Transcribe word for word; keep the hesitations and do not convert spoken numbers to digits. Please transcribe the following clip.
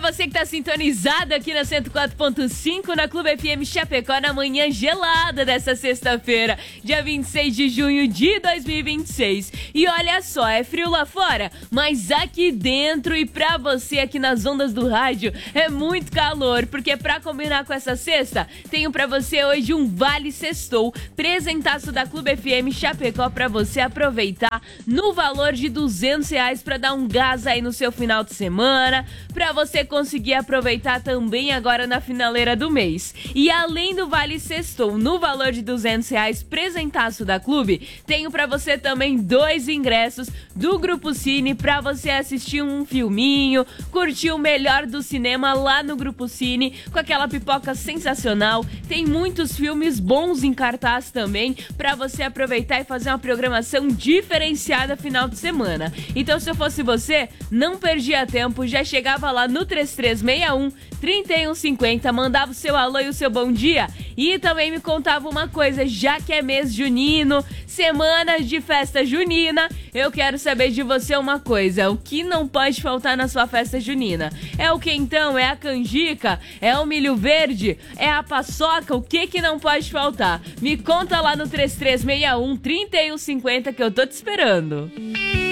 você que tá sintonizado aqui na cento e quatro ponto cinco, na Clube F M Chapecó, na manhã gelada dessa sexta-feira, dia vinte e seis de junho de dois mil e vinte e seis. E olha só, é frio lá fora, mas aqui dentro e pra você aqui nas ondas do rádio é muito calor, porque pra combinar com essa sexta, tenho pra você hoje um Vale Sextou, presentaço da Clube F M Chapecó pra você aproveitar no valor de duzentos reais pra dar um gás aí no seu final de semana, pra você conseguir aproveitar também agora na finaleira do mês. E além do Vale Sextou, no valor de duzentos reais, presentaço da Clube, tenho pra você também dois ingressos do Grupo Cine pra você assistir um filminho, curtir o melhor do cinema lá no Grupo Cine, com aquela pipoca sensacional. Tem muitos filmes bons em cartaz também, pra você aproveitar e fazer uma programação diferenciada final de semana. Então, se eu fosse você, não perdia tempo, já chegava lá no três três seis um, três um cinco zero, mandava o seu alô e o seu bom dia e também me contava uma coisa, já que é mês junino, semana de festa junina, eu quero saber de você uma coisa, o que não pode faltar na sua festa junina? É o que então? É a canjica? É o milho verde? É a paçoca? O que que não pode faltar? Me conta lá no três três seis um, três um cinco zero que eu tô te esperando.